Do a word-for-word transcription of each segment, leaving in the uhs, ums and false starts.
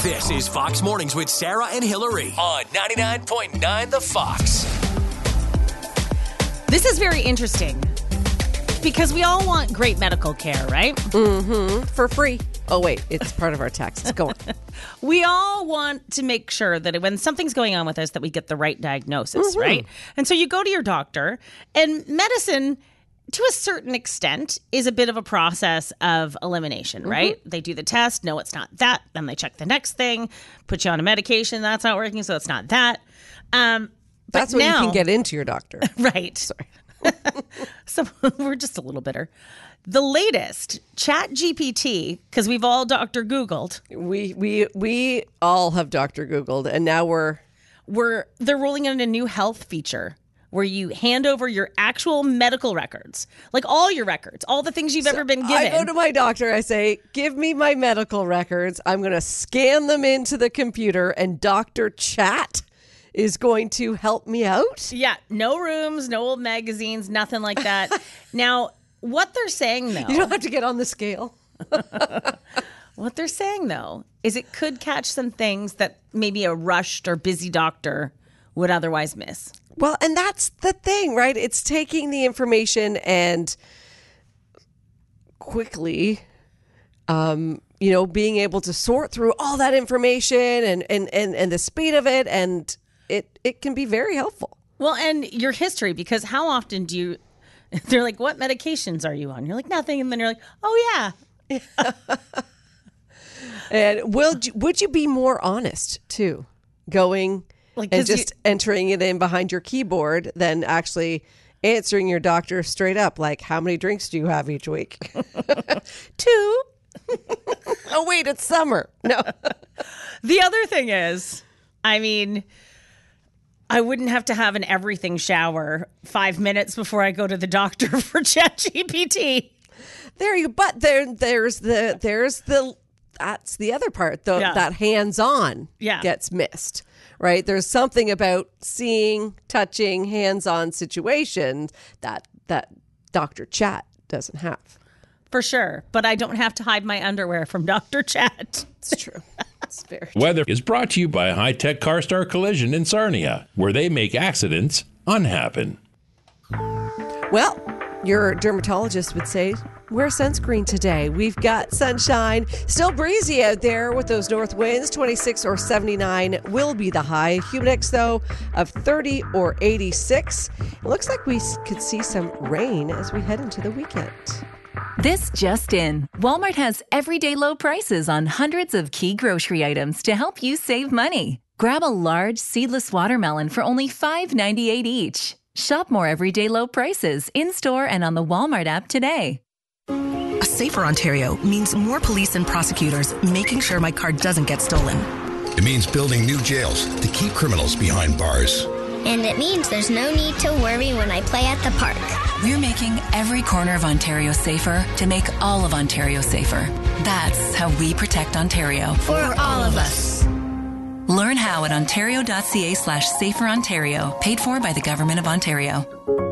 This is Fox Mornings with Sarah and Hillary on ninety-nine point nine The Fox. This is very interesting because we all want great medical care, right? Mm-hmm. For free. Oh, wait. It's part of our taxes. Go on. We all want to make sure that when something's going on with us that we get the right diagnosis, Mm-hmm. right? And so you go to your doctor, and medicine, to a certain extent, is a bit of a process of elimination, right? Mm-hmm. They do the test, no, it's not that. Then they check the next thing, put you on a medication, that's not working, so it's not that. Um, but That's when now, you can get into your doctor. Right. Sorry. So we're just a little bitter. The latest, ChatGPT, because we've all Doctor Googled. We we we all have Doctor Googled, and now we're We're they're rolling out a new health feature where you hand over your actual medical records, like all your records, all the things you've ever been given. I go to my doctor, I say, give me my medical records. I'm going to scan them into the computer, and Doctor Chat is going to help me out. Yeah, no rooms, no old magazines, nothing like that. Now, what they're saying, though... You don't have to get on the scale. What they're saying, though, is it could catch some things that maybe a rushed or busy doctor would otherwise miss. Well, and that's the thing, right? It's taking the information and quickly, um, you know, being able to sort through all that information and, and, and, and the speed of it, and it, it can be very helpful. Well, and your history, because how often do you... They're like, what medications are you on? You're like, nothing. And then you're like, oh, yeah. And will would you be more honest, too, going Like, and 'cause you- just entering it in behind your keyboard than actually answering your doctor straight up, like, how many drinks do you have each week? Two. Oh, wait, it's summer. No. The other thing is, I mean, I wouldn't have to have an everything shower five minutes before I go to the doctor for ChatGPT. There you, but there, there's the, there's the, that's the other part, though, Yeah. that hands-on Yeah. gets missed, right? There's something about seeing, touching, hands-on situations that, that Doctor Chat doesn't have. For sure. But I don't have to hide my underwear from Doctor Chat. It's true. It's very true. Weather is brought to you by High Tech CarStar Collision in Sarnia, where they make accidents unhappen. Well, your dermatologist would say, wear sunscreen today. We've got sunshine, still breezy out there with those north winds. twenty-six or seventy-nine will be the high. Humidex, though, of thirty or eighty-six. It looks like we could see some rain as we head into the weekend. This just in. Walmart has everyday low prices on hundreds of key grocery items to help you save money. Grab a large seedless watermelon for only five ninety-eight each. Shop more everyday low prices in-store and on the Walmart app today. A safer Ontario means more police and prosecutors making sure my car doesn't get stolen. It means building new jails to keep criminals behind bars. And it means there's no need to worry when I play at the park. We're making every corner of Ontario safer to make all of Ontario safer. That's how we protect Ontario. For all of us. Learn how at ontario.ca slash safer Ontario. Paid for by the Government of Ontario.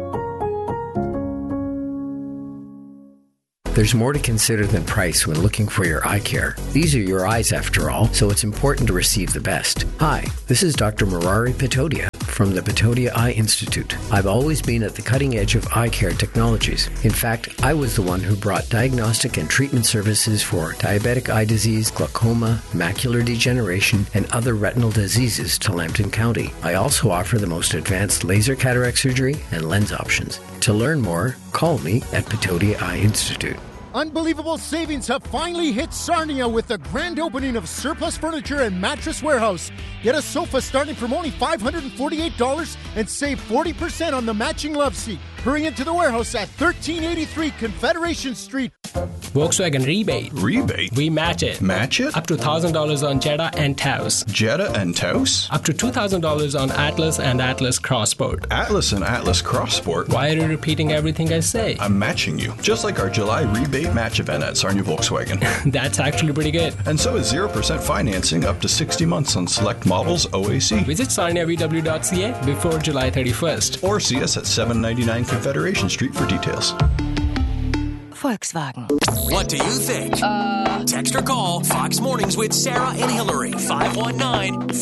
There's more to consider than price when looking for your eye care. These are your eyes, after all, so it's important to receive the best. Hi, this is Doctor Murari Patodia from the Patodia Eye Institute. I've always been at the cutting edge of eye care technologies. In fact, I was the one who brought diagnostic and treatment services for diabetic eye disease, glaucoma, macular degeneration, and other retinal diseases to Lambton County. I also offer the most advanced laser cataract surgery and lens options. To learn more, call me at Patodia Eye Institute. Unbelievable savings have finally hit Sarnia with the grand opening of Surplus Furniture and Mattress Warehouse. Get a sofa starting from only five hundred forty-eight dollars and save forty percent on the matching love seat. Hurry into the warehouse at thirteen eighty-three Confederation Street. Volkswagen rebate. Rebate? We match it. Match it? Up to one thousand dollars on Jetta and Taos. Jetta and Taos? Up to two thousand dollars on Atlas and Atlas Crossport. Atlas and Atlas Crossport? Why are you repeating everything I say? I'm matching you. Just like our July rebate match event at Sarnia Volkswagen. That's actually pretty good. And so is zero percent financing up to sixty months on select models O A C. Visit sarnia v w dot c a before July thirty-first. Or see us at seven ninety-nine Confederation Street for details. Volkswagen. What do you think? Uh... Text or call Fox Mornings with Sarah and Hillary. five one nine